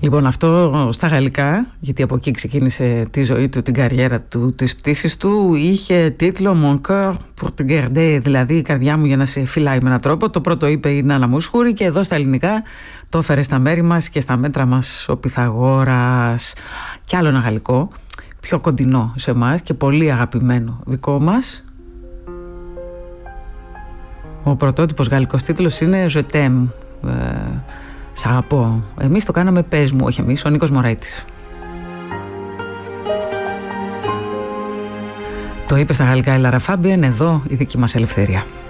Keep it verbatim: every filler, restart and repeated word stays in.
Λοιπόν, αυτό στα γαλλικά, γιατί από εκεί ξεκίνησε τη ζωή του, την καριέρα του, τις πτήσεις του, είχε τίτλο Mon cœur pour te garder, δηλαδή η καρδιά μου για να σε φυλάει με έναν τρόπο. Το πρώτο είπε η Νάνα Μουσχούρη και εδώ στα ελληνικά το έφερε στα μέρη μας και στα μέτρα μας ο Πυθαγόρας. Κι άλλο ένα γαλλικό, πιο κοντινό σε εμάς και πολύ αγαπημένο δικό μας. Ο πρωτότυπος γαλλικός τίτλος είναι Je t'aime. Ε, Σ' αγαπώ. Εμείς το κάναμε πες μου, όχι εμείς, ο Νίκος Μωραήτης. Το είπε στα γαλλικά η Λάρα Φάμπιεν, εδώ η δική μας ελευθερία.